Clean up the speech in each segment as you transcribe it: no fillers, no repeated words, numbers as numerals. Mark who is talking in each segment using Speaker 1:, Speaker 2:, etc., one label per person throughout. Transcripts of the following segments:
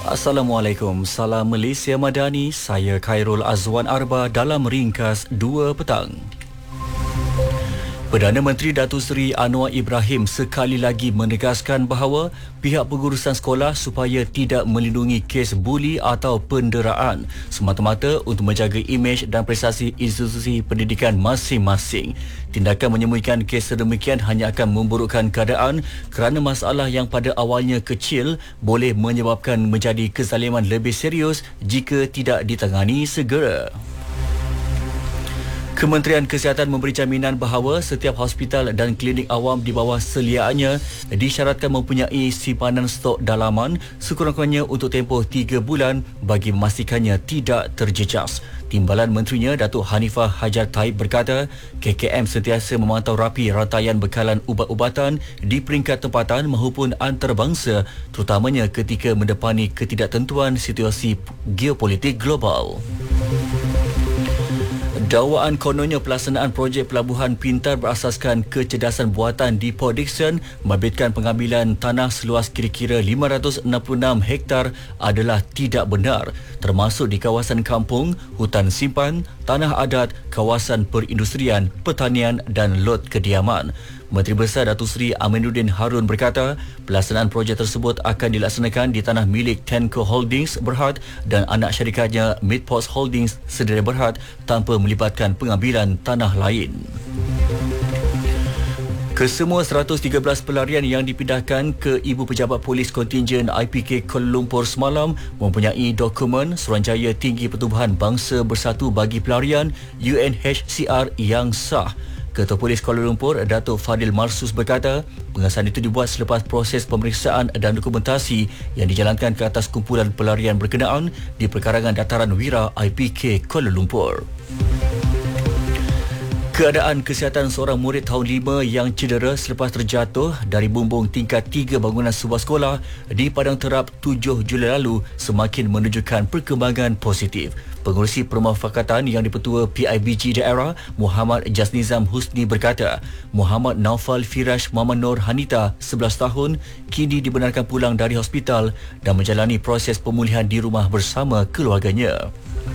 Speaker 1: Assalamualaikum, salam Malaysia Madani, saya Khairul Azwan Arba dalam ringkas 2 petang. Perdana Menteri Datuk Seri Anwar Ibrahim sekali lagi menegaskan bahawa pihak pengurusan sekolah supaya tidak melindungi kes buli atau penderaan semata-mata untuk menjaga imej dan prestasi institusi pendidikan masing-masing. Tindakan menyembunyikan kes sedemikian hanya akan memburukkan keadaan kerana masalah yang pada awalnya kecil boleh menyebabkan menjadi kezaliman lebih serius jika tidak ditangani segera. Kementerian Kesihatan memberi jaminan bahawa setiap hospital dan klinik awam di bawah seliaannya disyaratkan mempunyai simpanan stok dalaman sekurang-kurangnya untuk tempoh 3 bulan bagi memastikannya tidak terjejas. Timbalan Menterinya Datuk Hanifah Hajar Taib berkata, KKM sentiasa memantau rapi rantaian bekalan ubat-ubatan di peringkat tempatan maupun antarabangsa, terutamanya ketika mendepani ketidaktentuan situasi geopolitik global. Dakwaan kononnya pelaksanaan projek pelabuhan pintar berasaskan kecerdasan buatan di Port Dickson membabitkan pengambilan tanah seluas kira-kira 566 hektar adalah tidak benar, termasuk di kawasan kampung, hutan simpan, tanah adat, kawasan perindustrian, pertanian dan lot kediaman. Menteri Besar Datuk Seri Aminuddin Harun berkata, pelaksanaan projek tersebut akan dilaksanakan di tanah milik Tenco Holdings Berhad dan anak syarikatnya Midports Holdings Sedara Berhad tanpa melibatkan pengambilan tanah lain. Kesemua 113 pelarian yang dipindahkan ke Ibu Pejabat Polis Kontingen IPK Kuala Lumpur semalam mempunyai dokumen Suruhanjaya Tinggi Pertubuhan Bangsa Bersatu bagi Pelarian UNHCR yang sah. Ketua Polis Kuala Lumpur, Datuk Fadil Marsus berkata, pengesahan itu dibuat selepas proses pemeriksaan dan dokumentasi yang dijalankan ke atas kumpulan pelarian berkenaan di Perkarangan Dataran Wira IPK Kuala Lumpur. Keadaan kesihatan seorang murid tahun 5 yang cedera selepas terjatuh dari bumbung tingkat 3 bangunan sebuah sekolah di Padang Terap 7 Julai lalu semakin menunjukkan perkembangan positif. Pengurusi Permufakatan yang dipertua PIBG daerah Muhammad Jasnizam Husni berkata, Muhammad Naufal Firash Muhammad Nur Hanita 11 tahun kini dibenarkan pulang dari hospital dan menjalani proses pemulihan di rumah bersama keluarganya.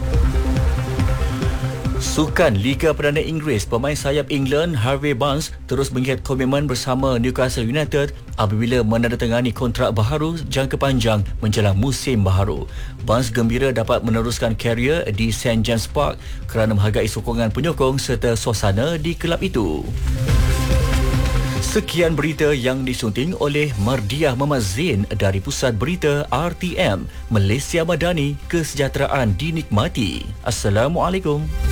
Speaker 1: Sukan Liga Perdana Inggeris, pemain sayap England Harvey Barnes terus mengikat komitmen bersama Newcastle United apabila menandatangani kontrak baharu jangka panjang menjelang musim baharu. Barnes gembira dapat meneruskan karier di St James Park kerana menghargai sokongan penyokong serta suasana di kelab itu. Sekian berita yang disunting oleh Mardiah Muhammad Zain dari Pusat Berita RTM. Malaysia Madani, kesejahteraan dinikmati. Assalamualaikum.